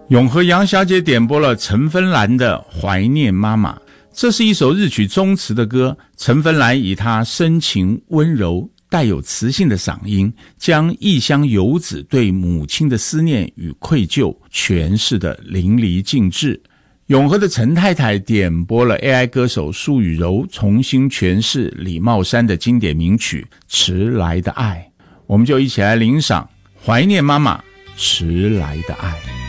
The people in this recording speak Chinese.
永和杨小姐点播了陈芬兰的《怀念妈妈》，这是一首日曲中词的歌。陈芬兰以她深情温柔带有磁性的嗓音，将异乡游子对母亲的思念与愧疚诠释得淋漓尽致。永和的陈太太点播了 AI 歌手苏雨柔重新诠释李茂山的经典名曲《迟来的爱》，我们就一起来领赏《怀念妈妈》迟来的爱。